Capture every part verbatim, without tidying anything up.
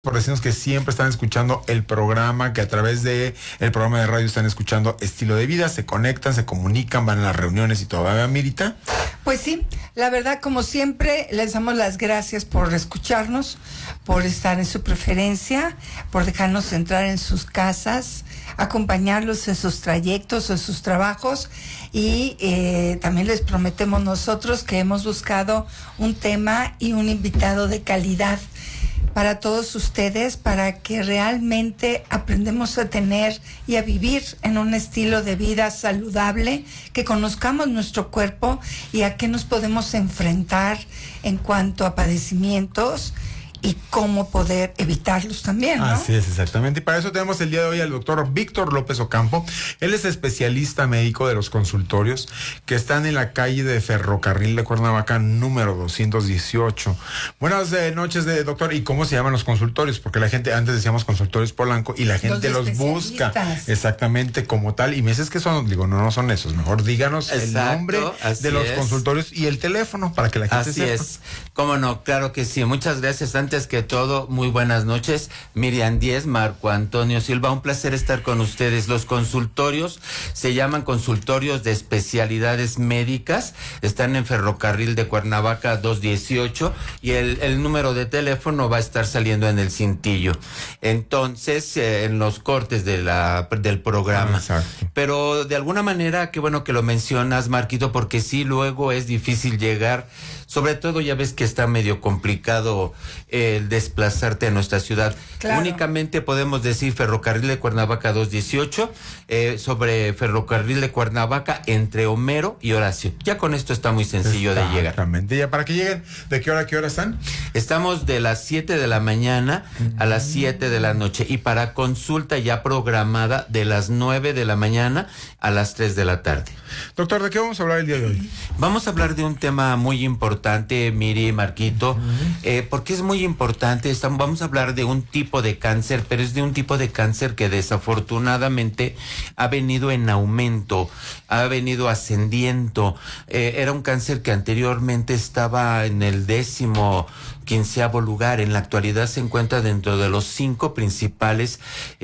por decirnos que siempre están escuchando el programa, que a través de el programa de radio están escuchando Estilo de Vida, se conectan, se comunican, van a las reuniones y todo. ¿Verdad, Mirita? Pues sí, la verdad, como siempre, les damos las gracias por escucharnos, por estar en su preferencia, por dejarnos entrar en sus casas, acompañarlos en sus trayectos, en sus trabajos, y eh, también les prometemos nosotros que hemos buscado un tema y un invitado de calidad para todos ustedes, para que realmente aprendamos a tener y a vivir en un estilo de vida saludable, que conozcamos nuestro cuerpo y a qué nos podemos enfrentar en cuanto a padecimientos y cómo poder evitarlos también, ¿no? Así es, exactamente. Y para eso tenemos el día de hoy al doctor Víctor López Ocampo. Él es especialista médico de los consultorios que están en la calle de Ferrocarril de Cuernavaca, número doscientos dieciocho. Buenas eh, noches, de doctor. ¿Y cómo se llaman los consultorios? Porque la gente, antes decíamos consultorios Polanco, y la gente los, los busca exactamente como tal. Y me dices que son, digo, no, no son esos. Mejor díganos Exacto, el nombre de los es. consultorios y el teléfono para que la gente así sepa. Así es. Cómo no, claro que sí. Muchas gracias. Antes que todo, muy buenas noches. Miriam Díez, Marco Antonio Silva, un placer estar con ustedes. Los consultorios se llaman consultorios de especialidades médicas, están en Ferrocarril de Cuernavaca doscientos dieciocho y el, el número de teléfono va a estar saliendo en el cintillo. Entonces, eh, en los cortes de la, del programa. Exacto. Pero de alguna manera, qué bueno que lo mencionas, Marquito, porque sí, luego es difícil llegar. Sobre todo ya ves que está medio complicado el desplazarte a nuestra ciudad. Claro. Únicamente podemos decir Ferrocarril de Cuernavaca doscientos dieciocho, eh, sobre Ferrocarril de Cuernavaca entre Homero y Horacio. Ya con esto está muy sencillo de llegar. Exactamente. Ya para que lleguen, ¿de qué hora a qué hora están? Estamos de las siete de la mañana a las siete de la noche y para consulta ya programada de las nueve de la mañana a las tres de la tarde. Doctor, ¿de qué vamos a hablar el día de hoy? Vamos a hablar de un tema muy importante, Miri, Marquito, uh-huh. eh, porque es muy importante. Estamos, vamos a hablar de un tipo de cáncer, pero es de un tipo de cáncer que desafortunadamente ha venido en aumento, ha venido ascendiendo. Eh, era un cáncer que anteriormente estaba en el décimo, quinceavo lugar. En la actualidad se encuentra dentro de los cinco principales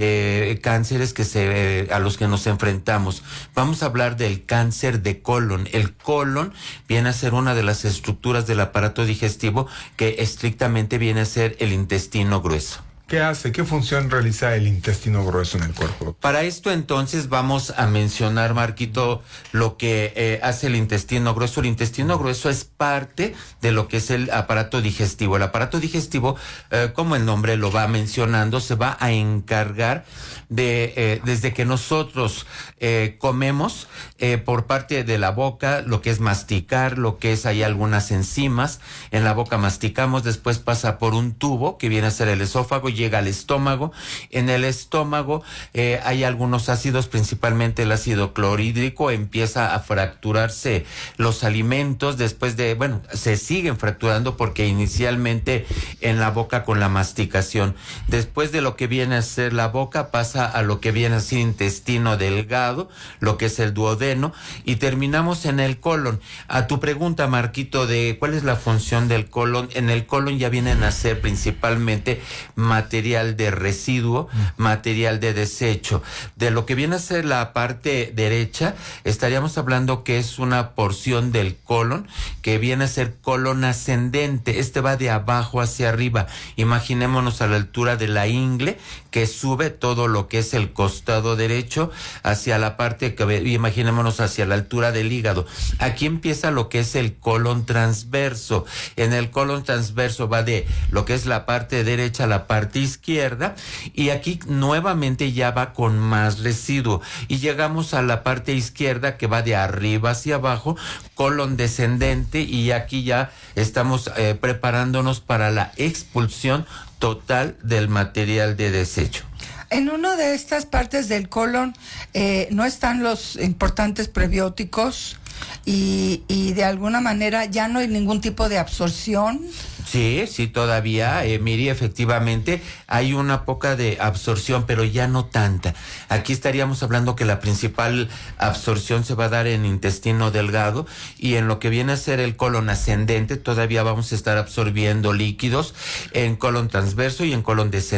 eh, cánceres que se, eh, a los que nos enfrentamos. Vamos a hablar del cáncer de colon. El colon viene a ser una de las estructuras del aparato digestivo que estrictamente viene a ser el intestino grueso. ¿Qué hace? ¿Qué función realiza el intestino grueso en el cuerpo? Para esto entonces vamos a mencionar, Marquito, lo que eh, hace el intestino grueso. El intestino grueso es parte de lo que es el aparato digestivo. El aparato digestivo, eh, como el nombre lo va mencionando, se va a encargar de, eh, desde que nosotros eh, comemos, eh, por parte de la boca, lo que es masticar, lo que es, hay algunas enzimas, en la boca masticamos, después pasa por un tubo que viene a ser el esófago, llega al estómago. En el estómago eh, hay algunos ácidos, principalmente el ácido clorhídrico, empieza a fracturarse los alimentos, después de, bueno, se siguen fracturando porque inicialmente en la boca con la masticación. Después de lo que viene a ser la boca, pasa a lo que viene a ser intestino delgado, lo que es el duodeno, y terminamos en el colon. A tu pregunta, Marquito, de cuál es la función del colon, en el colon ya vienen a ser principalmente material de residuo, material de desecho. De lo que viene a ser la parte derecha, estaríamos hablando que es una porción del colon que viene a ser colon ascendente. Este va de abajo hacia arriba. Imaginémonos a la altura de la ingle, que sube todo lo que es el costado derecho hacia la parte que, imaginémonos hacia la altura del hígado. Aquí empieza lo que es el colon transverso. En el colon transverso va de lo que es la parte derecha a la parte izquierda, y aquí nuevamente ya va con más residuo y llegamos a la parte izquierda que va de arriba hacia abajo, colon descendente, y aquí ya estamos eh, preparándonos para la expulsión total del material de desecho. En una de estas partes del colon eh, no están los importantes prebióticos y, y de alguna manera ya no hay ningún tipo de absorción. Sí, sí, todavía, eh, Miri, efectivamente, hay una poca de absorción, pero ya no tanta. Aquí estaríamos hablando que la principal absorción se va a dar en intestino delgado y en lo que viene a ser el colon ascendente, todavía vamos a estar absorbiendo líquidos en colon transverso y en colon descendente.